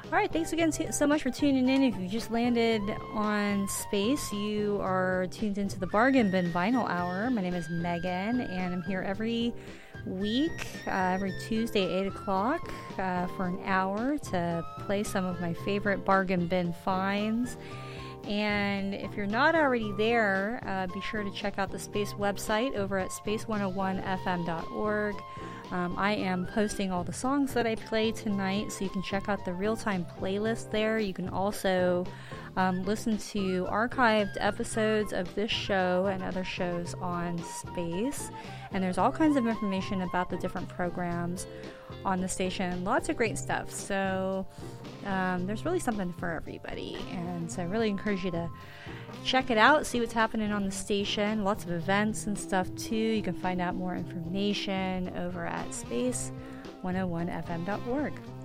All right, thanks again so much for tuning in. If you just landed on Space, you are tuned into the Bargain Bin Vinyl Hour. My name is Megan, and I'm here every week, every Tuesday, 8 o'clock, for an hour to play some of my favorite bargain bin finds. And if you're not already there, be sure to check out the Space website over at space101fm.org. I am posting all the songs that I play tonight, so you can check out the real-time playlist there. You can also listen to archived episodes of this show and other shows on Space. And there's all kinds of information about the different programs on the station. Lots of great stuff. So there's really something for everybody. And so I really encourage you to check it out, see what's happening on the station. Lots of events and stuff too. You can find out more information over at space101fm.org.